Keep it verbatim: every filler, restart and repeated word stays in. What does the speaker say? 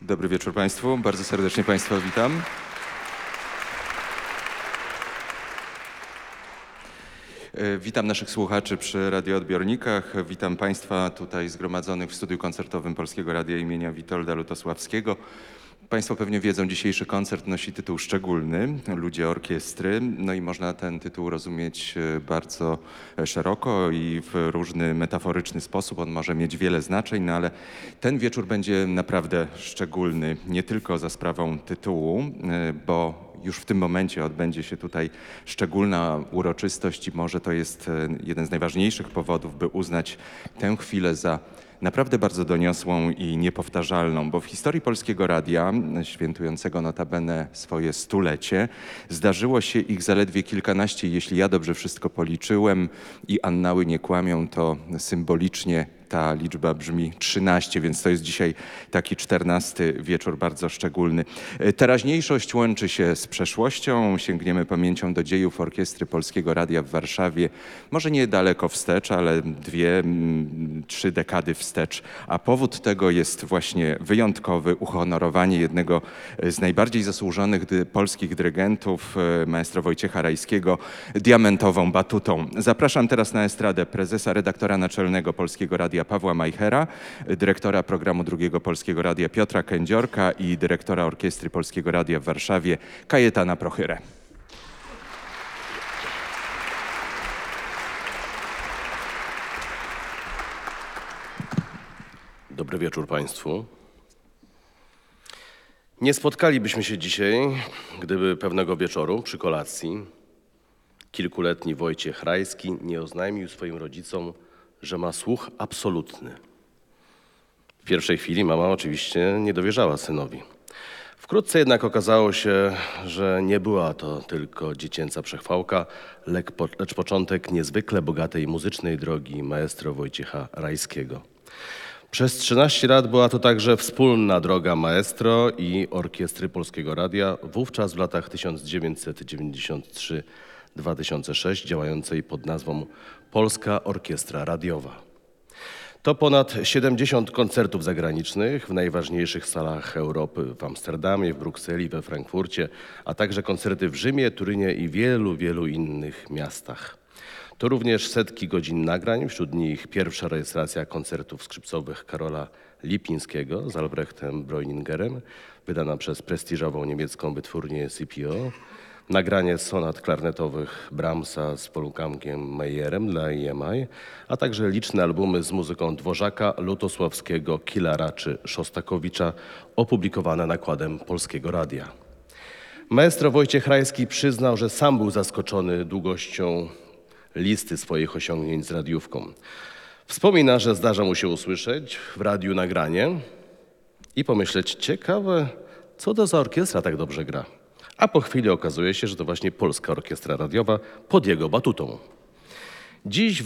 Dobry wieczór Państwu. Bardzo serdecznie Państwa witam. Witam naszych słuchaczy przy radioodbiornikach. Witam Państwa tutaj zgromadzonych w studiu koncertowym Polskiego Radia imienia Witolda Lutosławskiego. Państwo pewnie wiedzą, dzisiejszy koncert nosi tytuł szczególny, Ludzie Orkiestry. No i można ten tytuł rozumieć bardzo szeroko i w różny metaforyczny sposób. On może mieć wiele znaczeń, no ale ten wieczór będzie naprawdę szczególny, nie tylko za sprawą tytułu, bo już w tym momencie odbędzie się tutaj szczególna uroczystość i może to jest jeden z najważniejszych powodów, by uznać tę chwilę za naprawdę bardzo doniosłą i niepowtarzalną, bo w historii Polskiego Radia, świętującego notabene swoje stulecie, zdarzyło się ich zaledwie kilkanaście, jeśli ja dobrze wszystko policzyłem i annały nie kłamią, to symbolicznie ta liczba brzmi trzynaście, więc to jest dzisiaj taki czternasty wieczór bardzo szczególny. Teraźniejszość łączy się z przeszłością. Sięgniemy pamięcią do dziejów Orkiestry Polskiego Radia w Warszawie. Może nie daleko wstecz, ale dwie, trzy dekady wstecz. A powód tego jest właśnie wyjątkowy, uhonorowanie jednego z najbardziej zasłużonych dy, polskich dyrygentów, maestro Wojciecha Rajskiego, diamentową batutą. Zapraszam teraz na estradę prezesa, redaktora naczelnego Polskiego Radia Pawła Majchera, dyrektora programu Drugiego Polskiego Radia Piotra Kędziorka i dyrektora Orkiestry Polskiego Radia w Warszawie Kajetana Prochyrę. Dobry wieczór Państwu. Nie spotkalibyśmy się dzisiaj, gdyby pewnego wieczoru przy kolacji kilkuletni Wojciech Rajski nie oznajmił swoim rodzicom, że ma słuch absolutny. W pierwszej chwili mama oczywiście nie dowierzała synowi. Wkrótce jednak okazało się, że nie była to tylko dziecięca przechwałka, lecz początek niezwykle bogatej muzycznej drogi maestro Wojciecha Rajskiego. Przez trzynaście lat była to także wspólna droga maestro i Orkiestry Polskiego Radia, wówczas w latach tysiąc dziewięćset dziewięćdziesiąt trzy do dwa tysiące szóstego działającej pod nazwą Polska Orkiestra Radiowa. To ponad siedemdziesiąt koncertów zagranicznych w najważniejszych salach Europy, w Amsterdamie, w Brukseli, we Frankfurcie, a także koncerty w Rzymie, Turynie i wielu, wielu innych miastach. To również setki godzin nagrań, wśród nich pierwsza rejestracja koncertów skrzypcowych Karola Lipińskiego z Albrechtem Breuningerem, wydana przez prestiżową niemiecką wytwórnię C P O, nagranie sonat klarnetowych Brahmsa z Wolfgangiem Mayerem dla E M I, a także liczne albumy z muzyką Dworzaka, Lutosławskiego, Kilara czy Szostakowicza, opublikowane nakładem Polskiego Radia. Maestro Wojciech Rajski przyznał, że sam był zaskoczony długością listy swoich osiągnięć z radiówką. Wspomina, że zdarza mu się usłyszeć w radiu nagranie i pomyśleć, ciekawe, co to za orkiestra tak dobrze gra. A po chwili okazuje się, że to właśnie Polska Orkiestra Radiowa pod jego batutą. Dziś